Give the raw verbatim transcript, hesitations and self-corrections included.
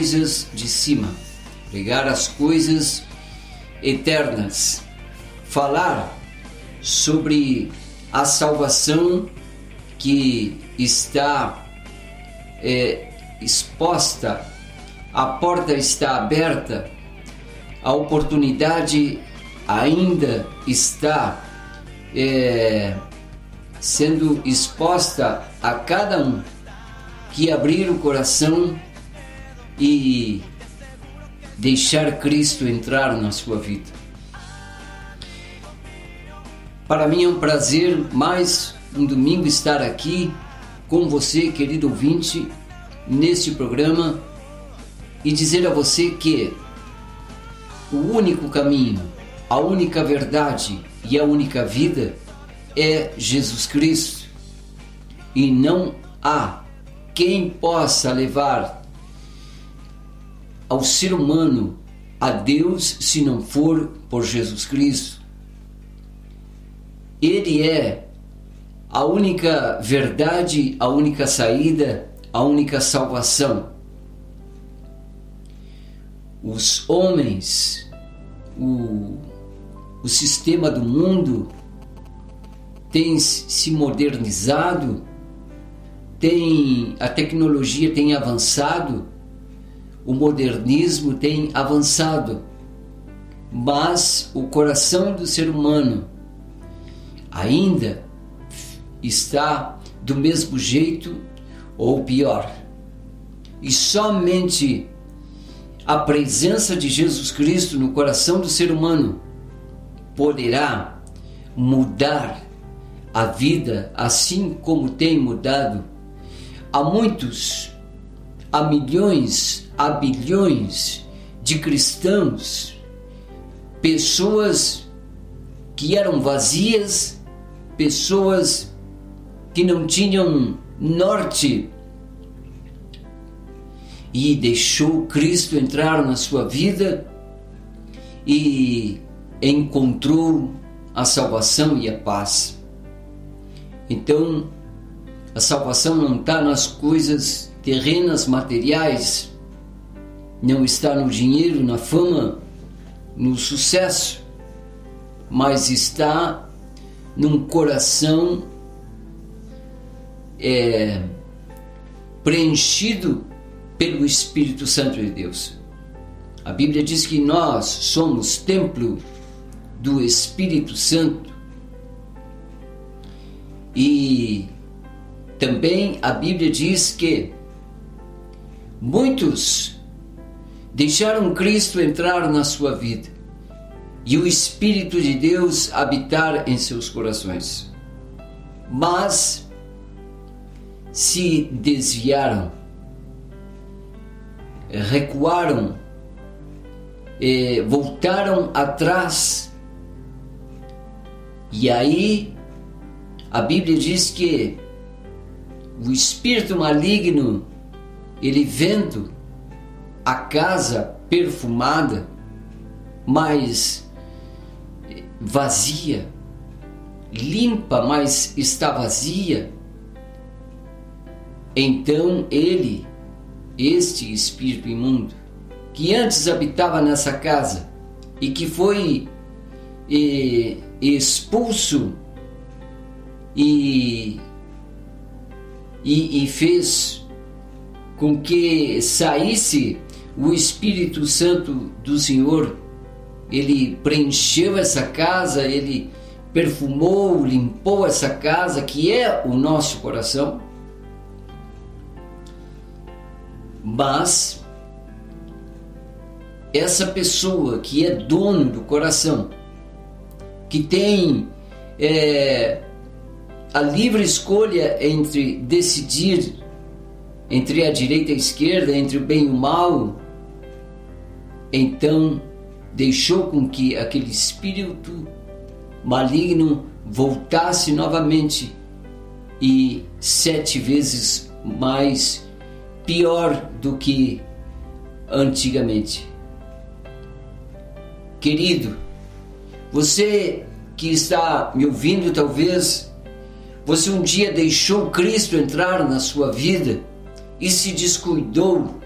coisas de cima, pregar as coisas eternas, falar sobre a salvação que está é, exposta, a porta está aberta, a oportunidade ainda está é, sendo exposta a cada um que abrir o coração e deixar Cristo entrar na sua vida. Para mim é um prazer mais um domingo estar aqui com você, querido ouvinte, neste programa e dizer a você que o único caminho, a única verdade e a única vida é Jesus Cristo. E não há quem possa levar ao ser humano a Deus se não for por Jesus Cristo. Ele é a única verdade, a única saída, a única salvação. Os homens, o, o sistema do mundo tem se modernizado, tem, a tecnologia tem avançado, o modernismo tem avançado, mas o coração do ser humano ainda está do mesmo jeito ou pior. E somente a presença de Jesus Cristo no coração do ser humano poderá mudar a vida, assim como tem mudado a muitos, a milhões, a bilhões de cristãos, pessoas que eram vazias, pessoas que não tinham norte, e deixou Cristo entrar na sua vida e encontrou a salvação e a paz. Então, a salvação não está nas coisas terrenas, materiais, não está no dinheiro, na fama, no sucesso, mas está num coração é, preenchido pelo Espírito Santo de Deus. A Bíblia diz que nós somos templo do Espírito Santo. E também a Bíblia diz que muitos deixaram Cristo entrar na sua vida e o Espírito de Deus habitar em seus corações, mas se desviaram, recuaram, eh, voltaram atrás. E aí a Bíblia diz que o espírito maligno, ele vendo a casa perfumada, mas vazia, limpa, mas está vazia, então ele, este espírito imundo, que antes habitava nessa casa e que foi eh, expulso e, e, e fez com que saísse o Espírito Santo do Senhor, ele preencheu essa casa, ele perfumou, limpou essa casa que é o nosso coração. Mas essa pessoa que é dono do coração, que tem é, a livre escolha entre decidir entre a direita e a esquerda, entre o bem e o mal, então deixou com que aquele espírito maligno voltasse novamente e sete vezes mais pior do que antigamente. Querido, você que está me ouvindo, talvez você um dia deixou Cristo entrar na sua vida e se descuidou